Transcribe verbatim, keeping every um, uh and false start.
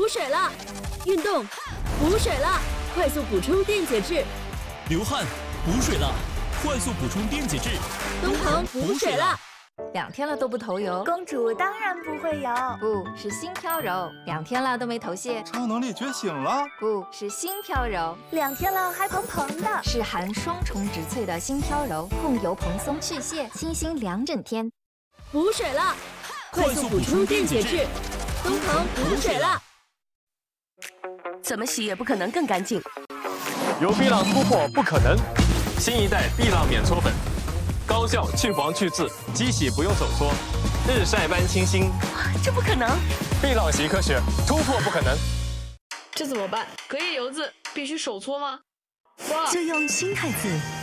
补水了；运动，补水了，快速补充电解质； 流汗，补水了，快速补充电解质； 东鹏补水了。 两天了都不头油， 公主当然不会油， 不是新飘柔。两天了都没头屑， 超能力觉醒了， 不是新飘柔。 两天了还蓬蓬的， 是含双重植萃的新飘柔，控油蓬松去屑，清新两整天。 补水了，快速补充电解质，东鹏补水了。 怎么洗也不可能更干净。 有碧浪突破不可能，新一代碧浪免搓粉。高效去黄去渍，机洗不用手搓，日晒般清新。 这不可能！ 碧浪洗科学，突破不可能。 这怎么办？隔夜油渍必须手搓吗？ 就用新汰渍